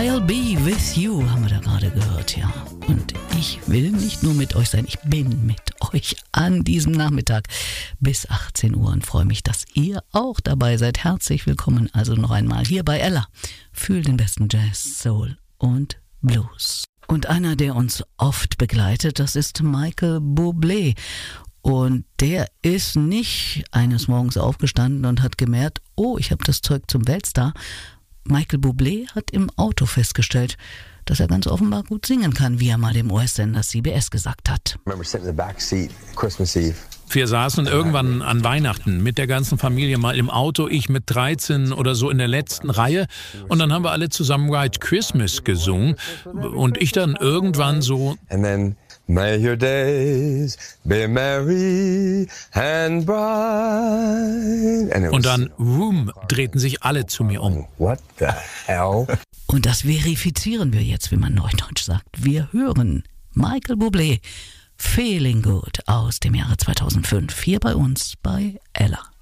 I'll be with you, haben wir da gerade gehört, ja. Und ich will nicht nur mit euch sein, ich bin mit euch an diesem Nachmittag bis 18 Uhr und freue mich, dass ihr auch dabei seid. Herzlich willkommen also noch einmal hier bei Ella für den besten Jazz, Soul und Blues. Und einer, der uns oft begleitet, das ist Michael Bublé. Und der ist nicht eines Morgens aufgestanden und hat gemerkt, oh, ich habe das Zeug zum Weltstar. Michael Bublé hat im Auto festgestellt, dass er ganz offenbar gut singen kann, wie er mal dem US-Sender CBS gesagt hat. Wir saßen irgendwann an Weihnachten mit der ganzen Familie mal im Auto, ich mit 13 oder so in der letzten Reihe. Und dann haben wir alle zusammen White Christmas gesungen. Und ich dann irgendwann so... May your days be merry and bright. Und dann, drehten sich alle zu mir um. What the hell? Und das verifizieren wir jetzt, wie man neudeutsch sagt. Wir hören Michael Bublé, Feeling Good aus dem Jahre 2005, hier bei uns bei Ella.